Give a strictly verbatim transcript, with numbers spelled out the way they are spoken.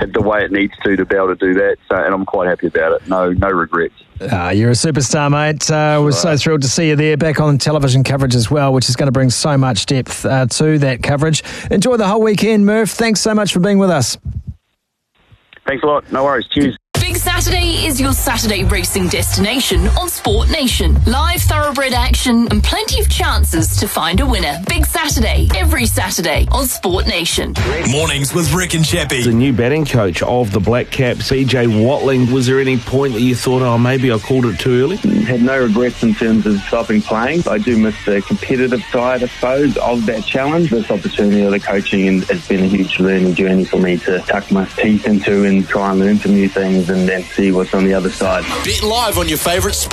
the way it needs to to be able to do that. So, and I'm quite happy about it. No, no regrets. Uh, you're a superstar, mate. Uh, we're so thrilled to see you there, back on television coverage as well, which is going to bring so much depth uh, to that coverage. Enjoy the whole weekend, Murph. Thanks so much for being with us. Thanks a lot. No worries. Cheers. Big Saturday is your Saturday racing destination on Sport Nation. Live thoroughbred action and plenty of chances to find a winner. Big Saturday, every Saturday on Sport Nation. Mornings with Rick and Chappie. The new batting coach of the Black Caps, E J Watling, was there any point that you thought, oh, maybe I called it too early? Had no regrets in terms of stopping playing. I do miss the competitive side, I suppose, of that challenge. This opportunity of the coaching has been a huge learning journey for me to tuck my teeth into and try and learn some new things and then see what's on the other side. Bet live on your favourite